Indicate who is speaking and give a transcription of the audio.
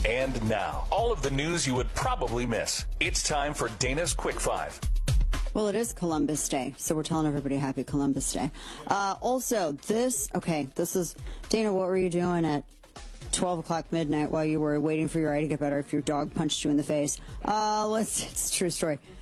Speaker 1: And now, all of the news you would probably miss. It's time for Dana's Quick Five.
Speaker 2: Well, it is Columbus Day, so we're telling everybody Happy Columbus Day. Also, this is, Dana, what were you doing at 12 o'clock midnight while you were waiting for your eye to get better if your dog punched you in the face? It's a true story.